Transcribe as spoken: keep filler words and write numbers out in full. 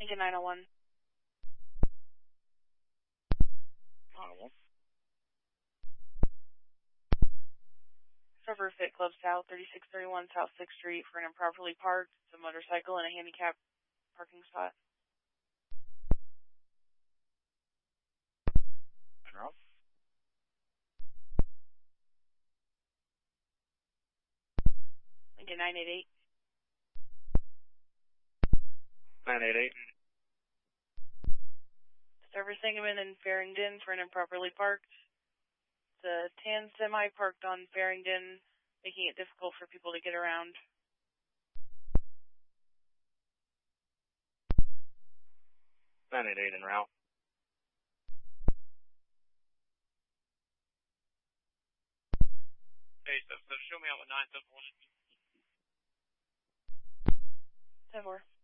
Lincoln nine oh one. nine oh one. Server Fit Club South, thirty-six thirty-one South sixth Street for an improperly parked, it's a motorcycle in a handicap parking spot. En route. Lincoln nine eight eight. nine eight eight. Server Sangamon in Farringdon for an improperly parked. It's a tan semi parked on Farringdon, making it difficult for people to get around. nine eight eight en route. Hey, so, so show me out with nine seven one. ten four.